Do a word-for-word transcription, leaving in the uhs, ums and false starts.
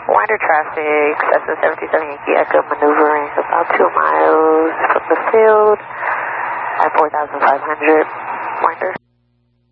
Winder traffic, Cessna seven two seven Yankee Echo maneuvering about two miles from the field at four thousand five hundred. Winder.